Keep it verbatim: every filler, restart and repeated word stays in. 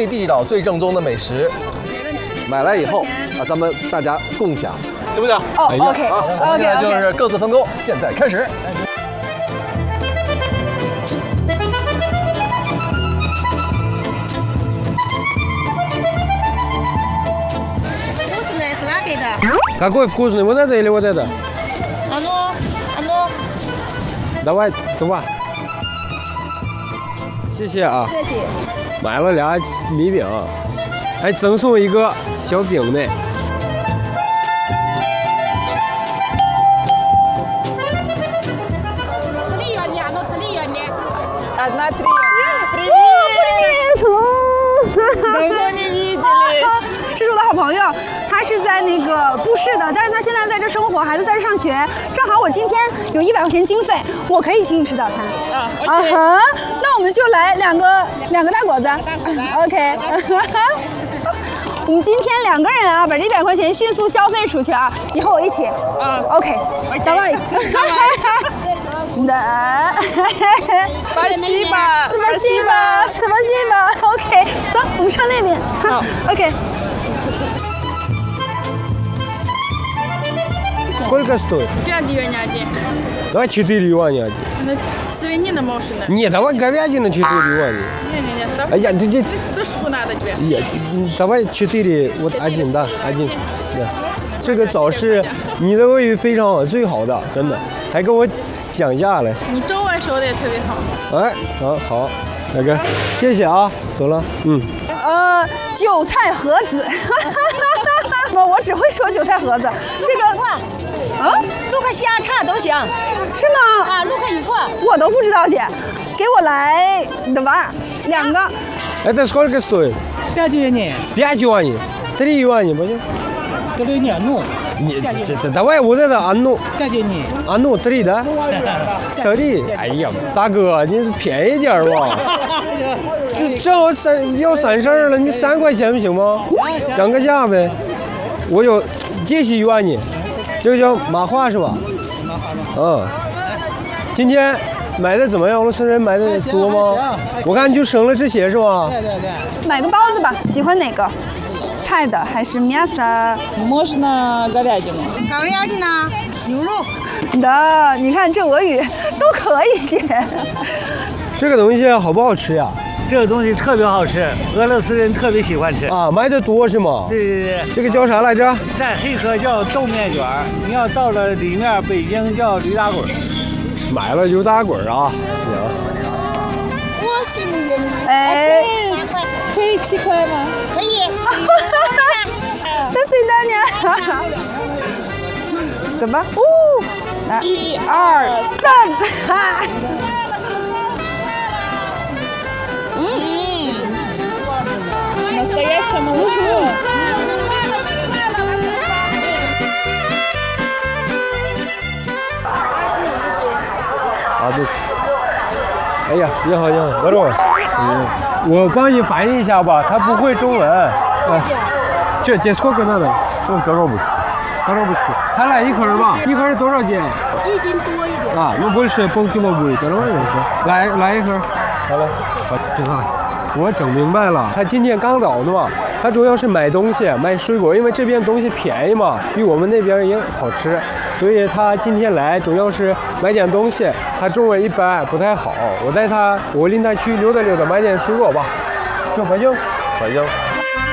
最地道、最正宗的美食。买来以后啊，咱们大家共享，行不行？ 哦 ，OK， 好，我们现在就是各自分工，现在开始。 Какой вкусный? Вот это или вот это? Оно, оно. Давай два. 谢谢啊。 谢谢。 买了俩米饼，还赠送一个小饼呢。 Одна три. Привет! Давно не виделись. 这是我的好朋友，他是在那个布市的，但是他现在在这生活，孩子在这上学。正好我今天有一百块钱经费，我可以请你吃早餐。啊，啊哈，那我们就来两个两个大果子。OK。我们今天两个人啊，把这一百块钱迅速消费出去啊，以后我一起。啊 ，OK。давай。Да. Спасибо. Спасибо. Спасибо. OK， 走，我们上那边。好 ，OK。 Сколько стоит? пять юаней один. Давай четыре юаня один. Свинина мороженое. Не, давай говядина четыре юаня. Не-не-не, А я, ты, ты, тушку надо тебе. я, давай четыре, вот один, да, один. Да. 这个枣是你的味非常好，最好的，真的，还跟我讲价了。 你中文说的也特别好。 哎，好好，大哥，谢谢啊，走了，嗯。 呃，韭菜盒子，我我只会说韭菜盒子。这个，啊， 录个瞎叉都行， 是吗？ 啊，录个一错， 我都不知道姐，给我来два，两个。 Это сколько стоит? пять юаней. пять юаней. три юаня, понял? три не, ну. Нет, это, давай вот это, одну. пять юаней. одну, три, да? три. 哎呀，大哥，你便宜点吧。正好三要三十二了，你三块钱不行吗？讲个价呗。我有这些yuan，这个叫麻花是吧？嗯。今天买的怎么样？俄罗斯人买的多吗？我看就省了这些是吧？ 对对对。 买个包子吧，喜欢哪个？菜的还是мясо？ Можно говядину. говядина,牛肉。 的，你看这俄语都可以姐。 这个东西好不好吃呀？ 这个东西特别好吃，俄罗斯人特别喜欢吃啊，买的多是吗？ 对对对， 这个叫啥来着？ 在黑河叫豆面卷，你要到了里面，北京叫驴打滚。 买了驴打滚啊！行。 我心里哎， 可以七块吗？ 可以。 До свидания。怎么？哦，来，一二三，哈。 Настоящее молоко. 啊对。哎呀，你好你好，我说，嗯，我帮你翻译一下吧，他不会中文。哎，这这сколько надо？我коробочку，коробочку。他来一盒吧，一盒多少斤？ 一斤多一点。 啊，那不是полкило будет，多少人是？来来一盒，好了，好，这个。 我整明白了，他今天刚到的嘛，他主要是买东西，买水果，因为这边东西便宜嘛，比我们那边也好吃，所以他今天来主要是买点东西。他中文一般不太好，我带他，我领他去溜达溜达，买点水果吧。行，北京，北京。